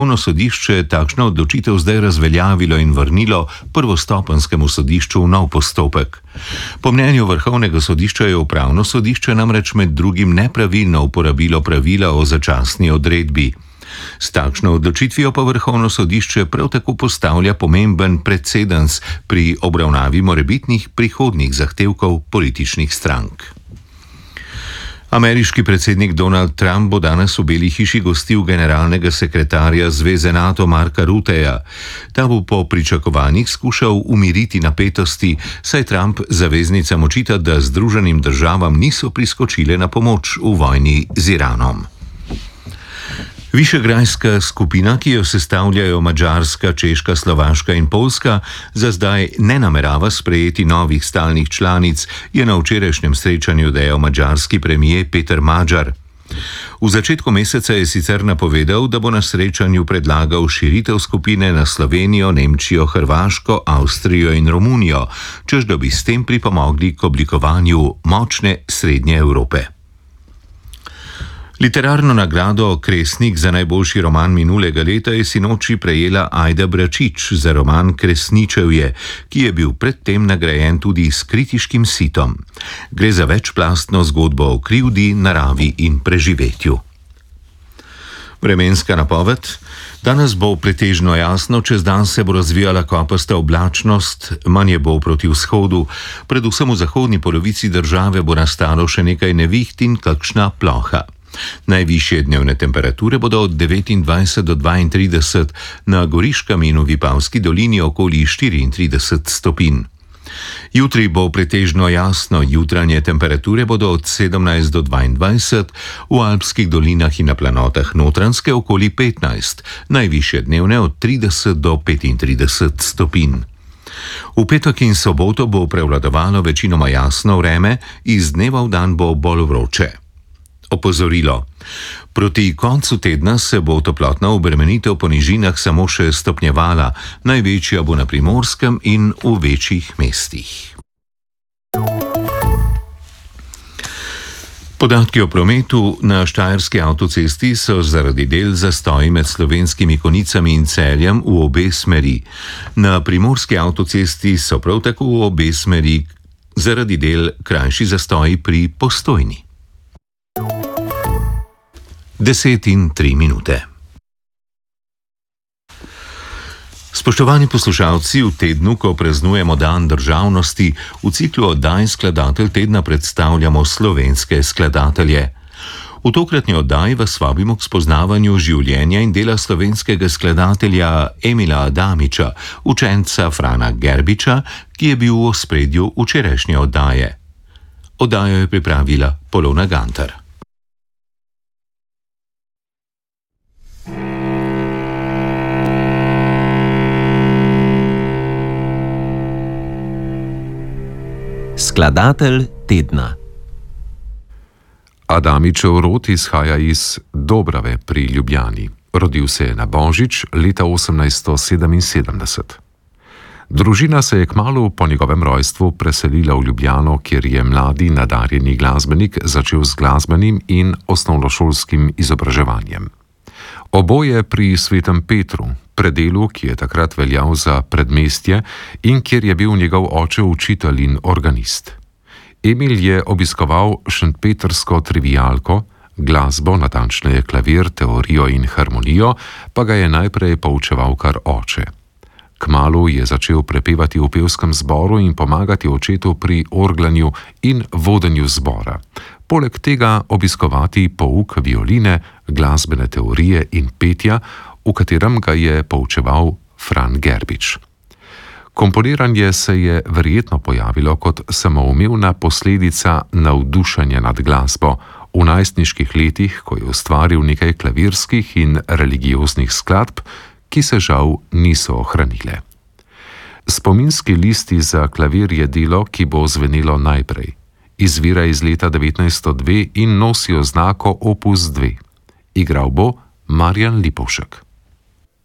Vrhovno sodišče takšno odločitev zdaj razveljavilo in vrnilo prvostopenjskemu sodišču v nov postopek. Po mnenju Vrhovnega sodišča je upravno sodišče namreč med drugim nepravilno uporabilo pravila o začasni odredbi. S takšno odločitvijo pa Vrhovno sodišče prav tako postavlja pomemben precedens pri obravnavi morebitnih prihodnjih zahtevkov političnih strank. Ameriški predsednik Donald Trump bo danes v Beli hiši gostil generalnega sekretarja Zveze NATO Marka Rutteja. Ta bo po pričakovanjih skušal umiriti napetosti, saj Trump zaveznicam očita, da Združenim državam niso priskočile na pomoč v vojni z Iranom. Višegrajska skupina, ki jo sestavljajo Madžarska, Češka, Slovaška in Poljska, za zdaj ne namerava sprejeti novih stalnih članic, je na včerajšnjem srečanju dejal madžarski premier Peter Magyar. V začetku meseca je sicer napovedal, da bo na srečanju predlagal širitev skupine na Slovenijo, Nemčijo, Hrvaško, Avstrijo in Romunijo, čež da bi s tem pripomogli k oblikovanju močne Srednje Evrope. Literarno nagrado Kresnik za najboljši roman minulega leta je sinoči prejela Ajda Bračič za roman Kresničevje, ki je bil predtem nagrajen tudi s kritiškim sitom. Gre za večplastno zgodbo o krivdi, naravi in preživetju. Vremenska napoved. Danes bo pretežno jasno, čez dan se bo razvijala kopasta oblačnost, manje bo proti vzhodu, predvsem v zahodni polovici države bo nastalo še nekaj neviht in kakšna ploha. Najvišje dnevne temperature bodo od 29 do 32, na Goriškem in v Vipavski dolini okoli 34 stopinj. Jutri bo pretežno jasno, jutranje temperature bodo od 17 do 22, v alpskih dolinah in na planotah Notranjske okoli 15, najvišje dnevne od 30 do 35 stopinj. V petek in soboto bo prevladovalo večinoma jasno vreme, iz dneva v dan bo bolj vroče. Opozorilo. Proti koncu tedna se bo toplotna obremenitev po nižinah samo še stopnjevala, največja bo na Primorskem in v večjih mestih. Podatki o prometu na Štajerski avtocesti so zaradi del zastoji med Slovenskimi Konjicami in Celjem v obe smeri. Na Primorski avtocesti so prav tako v obe smeri zaradi del krajši zastoji pri Postojni. 10:03. Spoštovani poslušalci, v tednu, ko praznujemo Dan državnosti, v ciklu oddaj Skladatelj tedna predstavljamo slovenske skladatelje. V tokratni oddaji vas vabimo k spoznavanju življenja in dela slovenskega skladatelja Emila Adamiča, učenca Frana Gerbiča, ki je bil v ospredju včerajšnje oddaje. Oddajo je pripravila Polona Gantar. Skladatelj tedna. Adamičev rod izhaja iz Dobrave pri Ljubljani. Rodil se je na Božič leta 1877. Družina se je kmalu po njegovem rojstvu preselila v Ljubljano, kjer je mladi nadarjeni glasbenik začel z glasbenim in osnovnošolskim izobraževanjem. Oboje pri Svetem Petru, predelu, ki je takrat veljal za predmestje in kjer je bil njegov oče učitelj in organist. Emil je obiskoval šentpetrsko trivialko, glasbo, natančneje klavir, teorijo in harmonijo, pa ga je najprej poučeval kar oče. Kmalu je začel prepevati v pevskem zboru in pomagati očetu pri orglanju in vodenju zbora. Poleg tega obiskovati pouk violine, glasbene teorije in petja, v katerem ga je poučeval Fran Gerbič. Komponiranje se je verjetno pojavilo kot samoumevna posledica navdušenja nad glasbo v najstniških letih, ko je ustvaril nekaj klavirskih in religioznih skladb, ki se žal niso ohranile. Spominski listi za klavir je delo, ki bo zvenelo najprej. Izvira iz leta 1902 in nosi oznako Opus 2. Igral bo Marjan Lipovšek.